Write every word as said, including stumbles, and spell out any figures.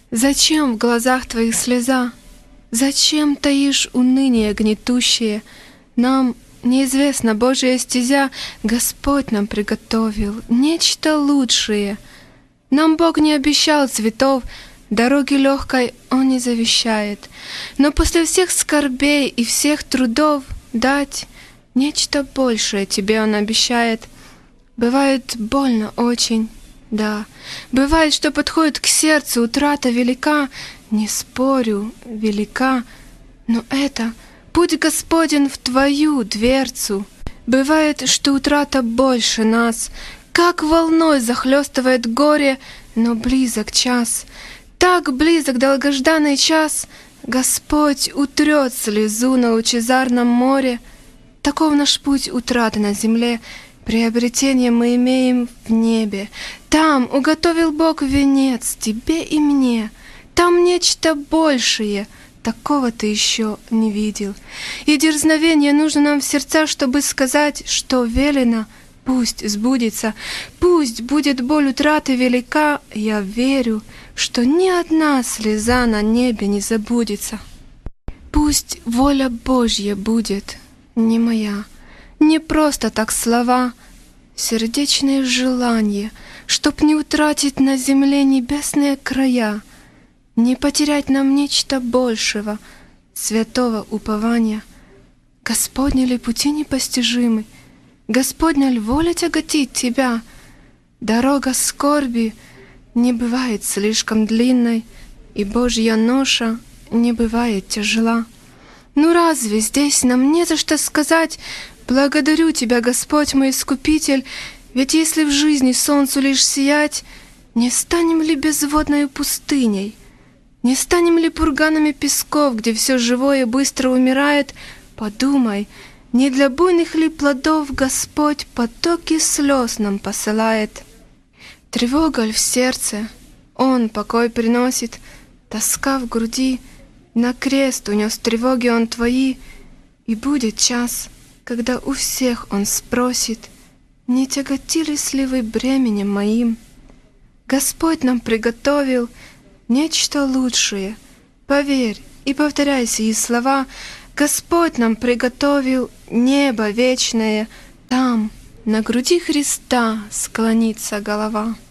Зачем в глазах твоих слеза? Зачем таишь уныние гнетущее? Нам неизвестна Божья стезя, Господь нам приготовил нечто лучшее. Нам Бог не обещал цветов, дороги легкой Он не завещает, но после всех скорбей и всех трудов дать нечто большее тебе Он обещает. Бывает больно очень, да, бывает, что подходит к сердцу утрата велика, не спорю, велика, но это путь Господень в твою дверцу. Бывает, что утрата больше нас, как волной захлестывает горе, но близок час, так близок долгожданный час, Господь утрет слезу на лучезарном море. Таков наш путь утраты на земле, приобретение мы имеем в небе. Там уготовил Бог венец тебе и мне, там нечто большее, такого ты еще не видел. И дерзновение нужно нам в сердца, чтобы сказать, что велено, пусть сбудется, пусть будет боль утраты велика, я верю, что ни одна слеза на небе не забудется. Пусть воля Божья будет, не моя, не просто так слова, сердечное желание, чтоб не утратить на земле небесные края, не потерять нам нечто большего, святого упования. Господни ли пути непостижимы, Господня ль воля тяготит тебя? Дорога скорби не бывает слишком длинной, и Божья ноша не бывает тяжела. Ну разве здесь нам не за что сказать: благодарю Тебя, Господь мой Искупитель, ведь если в жизни солнцу лишь сиять, не станем ли безводною пустыней? Не станем ли пурганами песков, где все живое быстро умирает? Подумай, не для буйных ли плодов Господь потоки слез нам посылает? Тревога ль в сердце, Он покой приносит, тоска в груди, на крест унес тревоги Он твои, и будет час, когда у всех Он спросит: не тяготились ли вы бременем моим? Господь нам приготовил нечто лучшее, поверь и повторяй сии слова. Господь нам приготовил небо вечное, там на груди Христа склонится голова.